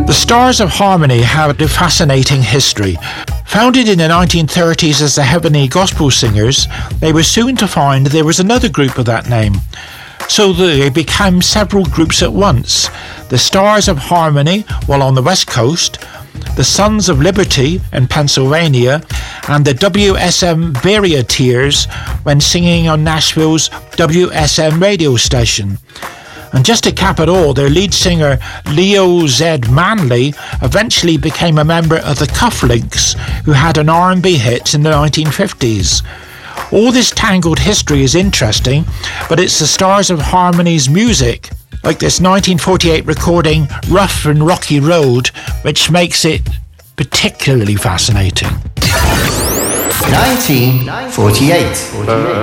The Stars of Harmony had a fascinating history. Founded in the 1930s as the Heavenly Gospel Singers, they were soon to find there was another group of that name. So they became several groups at once. The Stars of Harmony, while on the West Coast, the Sons of Liberty in Pennsylvania, and the WSM Varieteers when singing on Nashville's WSM radio station. And just to cap it all, their lead singer, Leo Z. Manley, eventually became a member of the Cufflinks, who had an R&B hit in the 1950s. All this tangled history is interesting, but it's the Stars of Harmony's music, like this 1948 recording, Rough and Rocky Road, which makes it particularly fascinating. 1948.